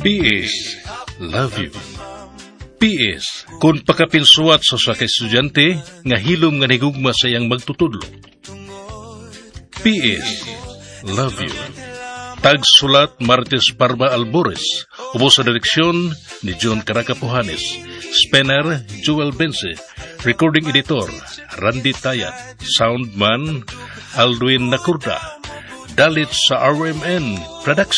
PS, love you. PS, kung pakapilsuat sa sakay estudyante, nga hilom nga nigugma sa iyang magtutudlo. PS, love you. Tagsulat Martes Parma Albores, ubo sa direksyon ni John Caracapuhanes, Spener Joel Bense, recording editor Randy Tayat, soundman Aldwin Nakurda, dalit sa RMN Production.